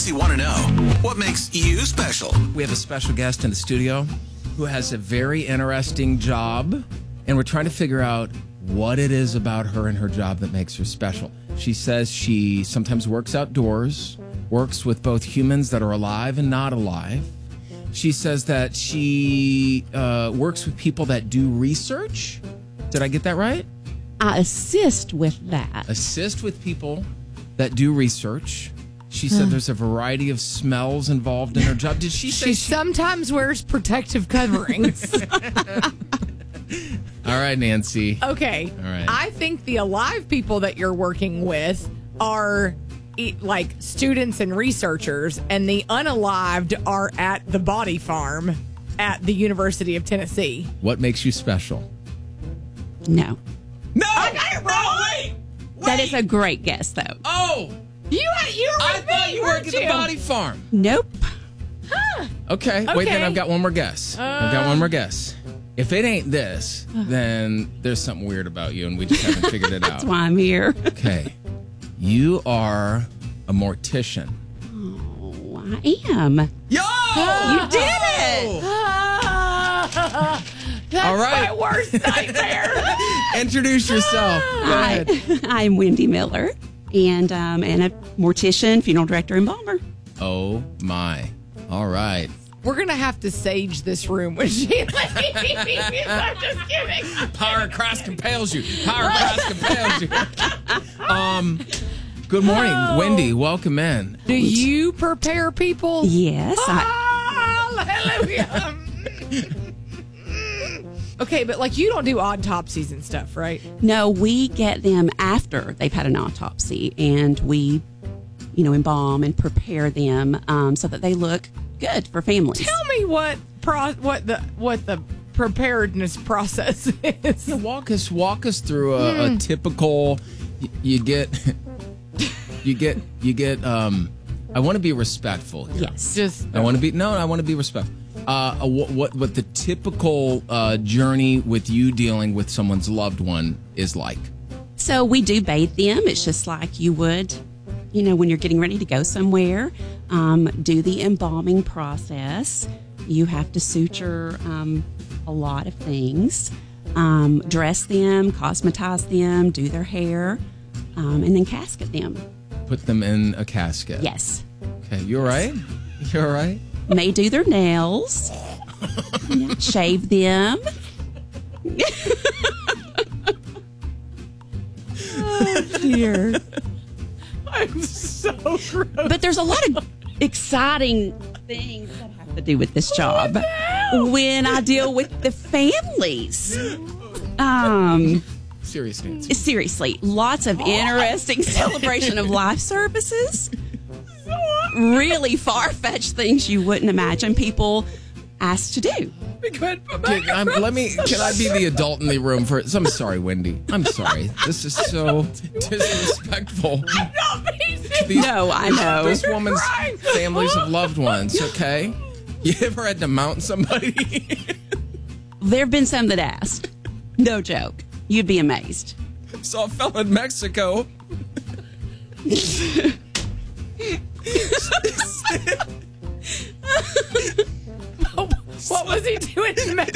Nancy want to know, what makes you special? We have a special guest in the studio who has a very interesting job, and we're trying to figure out what it is about her and her job that makes her special. She says she sometimes works outdoors, works with both humans that are alive and not alive. She says that she works with people that do research. Did I get that right? I assist with that. Assist with people that do research. She said there's a variety of smells involved in her job. Did she say She sometimes wears protective coverings. All right, Nancy. Okay. All right. I think the alive people that you're working with are like students and researchers, and the unalived are at the body farm at the University of Tennessee. What makes you special? No. No! I got it wrong. Wait! That is a great guess, though. Oh! You were I with thought me, you worked weren't at the body farm. Nope. Okay. Wait, then Okay. I've got one more guess. I've got one more guess. If it ain't this, then there's something weird about you, and we just haven't figured it out. That's why I'm here. Okay. You are a mortician. Oh, I am. Yo! You did it! That's All right. my worst nightmare. Introduce yourself. Go ahead. I'm Wendy Miller, and a mortician, funeral director, and embalmer. Oh, my. All right. We're going to have to sage this room when she leaves. I'm just kidding. Power of Christ compels you. Power of Christ compels you. Good morning, Wendy. Welcome in. Do you prepare people? Yes, Hallelujah. Okay, but like you don't do autopsies and stuff, right? No, we get them after they've had an autopsy, and we, embalm and prepare them so that they look good for families. Tell me what the preparedness process is. Yeah, walk us through a typical. You get. I want to be respectful here. Yes. I want to be respectful. What the typical journey with you dealing with someone's loved one is like? So we do bathe them. It's just like you would, when you're getting ready to go somewhere. Do the embalming process. You have to suture a lot of things. Dress them, cosmetize them, do their hair, and then casket them. Put them in a casket. Yes. Okay, you all right? You all right? May do their nails. Shave them. Oh, dear. I'm so gross. But there's a lot of exciting things that have to do with this job when I deal with the families. Serious, Nancy. Seriously, lots of interesting celebration of life services. Really far-fetched things you wouldn't imagine people asked to do. Can I be the adult in the room for it? I'm sorry, Wendy. I'm sorry. This is so disrespectful. I'm not being No, I know. This woman's families of loved ones, okay? You ever had to mount somebody? There have been some that asked. No joke. You'd be amazed. Saw a fella in Mexico. What was he doing in Mexico?